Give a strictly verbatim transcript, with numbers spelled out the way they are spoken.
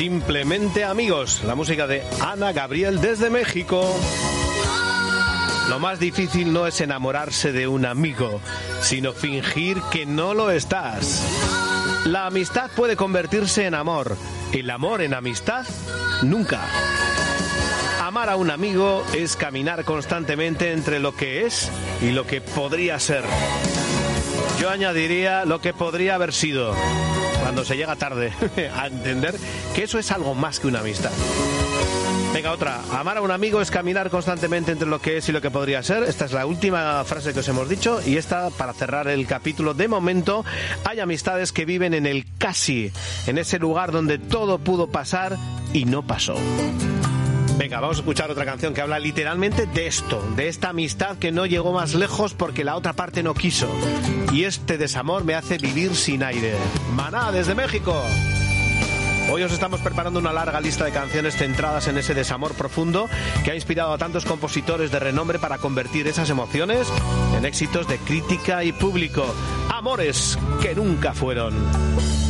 Simplemente amigos, la música de Ana Gabriel desde México. Lo más difícil no es enamorarse de un amigo, sino fingir que no lo estás. La amistad puede convertirse en amor, el amor en amistad, nunca. Amar a un amigo es caminar constantemente entre lo que es y lo que podría ser. Yo añadiría lo que podría haber sido, cuando se llega tarde a entender que eso es algo más que una amistad. Venga, otra. Amar a un amigo es caminar constantemente entre lo que es y lo que podría ser. Esta es la última frase que os hemos dicho. Y esta, para cerrar el capítulo, de momento, hay amistades que viven en el casi, en ese lugar donde todo pudo pasar y no pasó. Venga, vamos a escuchar otra canción que habla literalmente de esto, de esta amistad que no llegó más lejos porque la otra parte no quiso. Y este desamor me hace vivir sin aire. Maná, desde México. Hoy os estamos preparando una larga lista de canciones centradas en ese desamor profundo que ha inspirado a tantos compositores de renombre para convertir esas emociones en éxitos de crítica y público. Amores que nunca fueron.